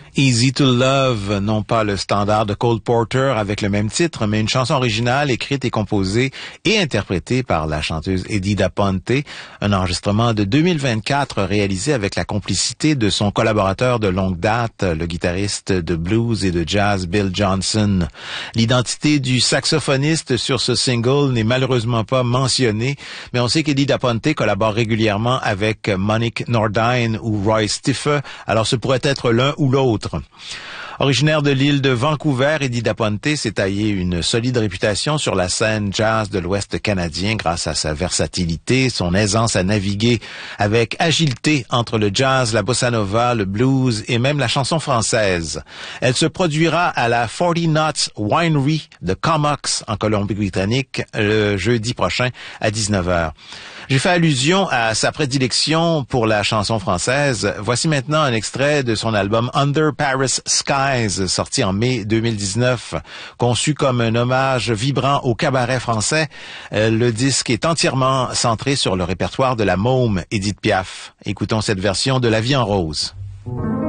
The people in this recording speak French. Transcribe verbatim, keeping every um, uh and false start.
Easy to Love, non pas le standard de Cole Porter avec le même titre, mais une chanson originale écrite et composée et interprétée par la chanteuse Eddie Da Ponte, un enregistrement de deux mille vingt-quatre réalisé avec la complicité de son collaborateur de longue date, le guitariste de blues et de jazz Bill Johnson. L'identité du saxophoniste sur ce single n'est malheureusement pas mentionnée, mais on sait qu'Eddie Da Ponte collabore régulièrement avec Monique Nordine ou Roy Stiffer, alors ce pourrait être l'un ou l'autre. Originaire de l'île de Vancouver, Eddie Da Ponte s'est taillé une solide réputation sur la scène jazz de l'Ouest canadien grâce à sa versatilité, son aisance à naviguer avec agilité entre le jazz, la bossa nova, le blues et même la chanson française. Elle se produira à la forty Knots Winery de Comox en Colombie-Britannique le jeudi prochain à dix-neuf heures. J'ai fait allusion à sa prédilection pour la chanson française. Voici maintenant un extrait de son album Under Paris Skies, sorti en mai deux mille dix-neuf. Conçu comme un hommage vibrant au cabaret français, le disque est entièrement centré sur le répertoire de la môme Édith Piaf. Écoutons cette version de La vie en rose.